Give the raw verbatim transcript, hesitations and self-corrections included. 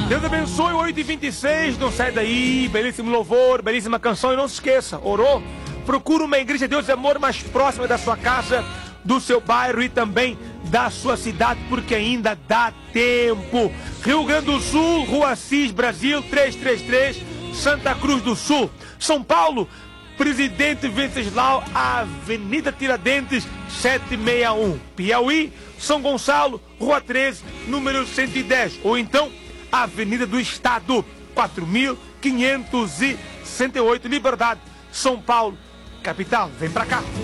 Deus abençoe, oito e vinte e seis, não sai daí, belíssimo louvor, belíssima canção, e não se esqueça, orou, procura uma igreja de Deus de amor mais próxima da sua casa, do seu bairro e também da sua cidade, porque ainda dá tempo. Rio Grande do Sul, Rua Assis, Brasil, trezentos e trinta e três, Santa Cruz do Sul. São Paulo, Presidente Venceslau, Avenida Tiradentes, setecentos e sessenta e um. Piauí, São Gonçalo, Rua treze, número cento e dez. Ou então, Avenida do Estado, quatro mil quinhentos e sessenta e oito, Liberdade, São Paulo, capital. Vem pra cá.